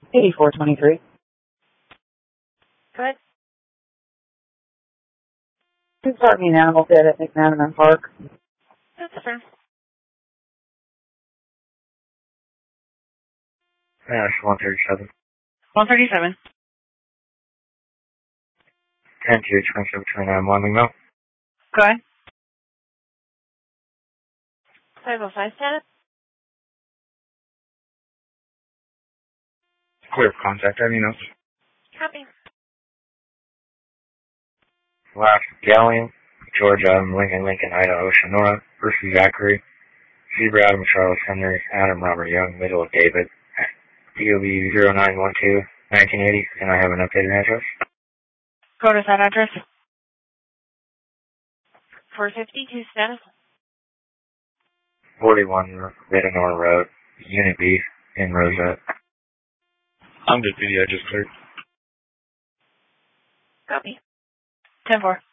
8423. Go ahead. Please park me an animal pit at McManaman Park. That's fair. Ash 137. 137. 10 to 2729 Wyoming Mill. Go ahead. 505 status. Clear for contact, any notes? Copy. Last Galleon, Georgia, Lincoln, Idaho, Sonora, versus Zachary, Zebra, Adam, Charles, Henry, Adam, Robert Young, middle of David, DOB 0912 1980, and I have an updated address. Go to that address. 452 status. 41 Metanor Road, Unit B, in Rosette. I'm good, PD, I just cleared. Copy. 10-4.